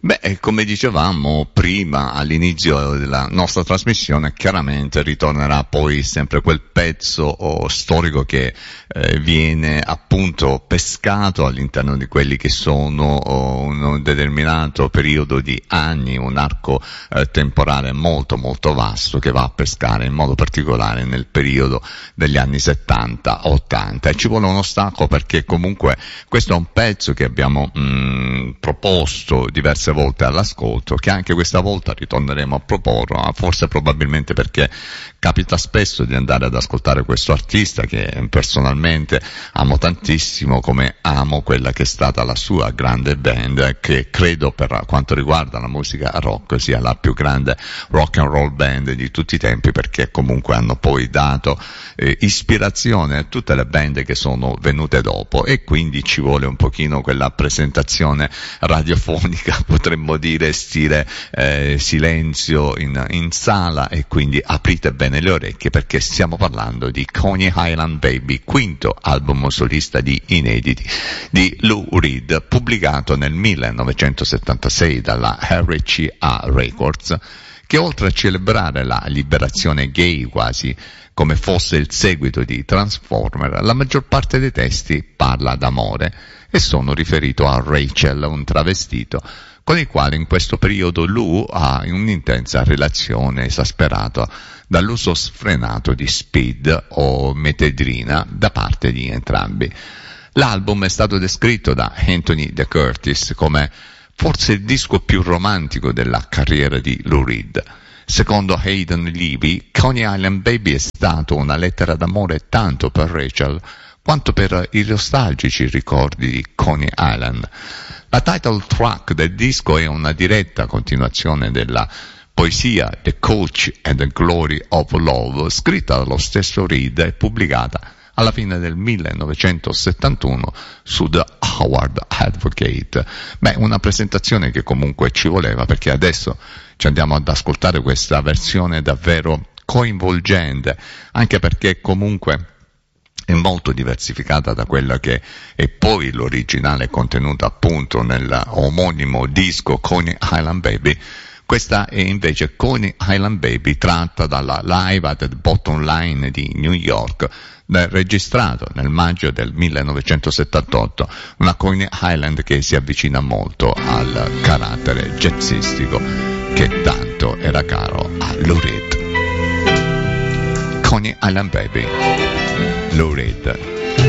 Beh, come dicevamo prima all'inizio della nostra trasmissione, chiaramente ritornerà poi sempre quel pezzo storico che viene appunto pescato all'interno di quelli che sono un determinato periodo di anni, un arco temporale molto molto vasto che va a pescare in modo particolare nel periodo degli anni 70-80, e ci vuole uno stacco perché comunque questo è un pezzo che abbiamo proposto diverse volte all'ascolto, che anche questa volta ritorneremo a proporre, forse probabilmente perché capita spesso di andare ad ascoltare questo artista che personalmente amo tantissimo, come amo quella che è stata la sua grande band, che credo per quanto riguarda la musica rock sia la più grande rock and roll band di tutti i tempi, perché comunque hanno poi dato ispirazione a tutte le band che sono venute dopo, e quindi ci vuole un pochino quella presentazione radiofonica, potremmo dire stile silenzio in sala, e quindi aprite bene le orecchie perché stiamo parlando di Coney Island Baby, quinto album solista di inediti di Lou Reed, pubblicato nel 1976 dalla RCA Records, che oltre a celebrare la liberazione gay quasi come fosse il seguito di Transformer, la maggior parte dei testi parla d'amore e sono riferito a Rachel, un travestito con il quale in questo periodo Lou ha un'intensa relazione esasperata dall'uso sfrenato di speed o metedrina da parte di entrambi. L'album è stato descritto da Anthony De Curtis come forse il disco più romantico della carriera di Lou Reed. Secondo Hayden Levy, Coney Island Baby è stato una lettera d'amore tanto per Rachel quanto per i nostalgici ricordi di Coney Island. La title track del disco è una diretta continuazione della poesia The Coach and the Glory of Love, scritta dallo stesso Reed e pubblicata alla fine del 1971 su The Howard Advocate. Beh, una presentazione che comunque ci voleva, perché adesso ci andiamo ad ascoltare questa versione davvero coinvolgente, anche perché comunque è molto diversificata da quella che è poi l'originale contenuta appunto nel omonimo disco Coney Island Baby. Questa è invece Coney Island Baby, tratta dalla Live at the Bottom Line di New York, registrato nel maggio del 1978, una Coney Island che si avvicina molto al carattere jazzistico che tanto era caro a Lou Reed. Coney Island Baby, Lou Reed.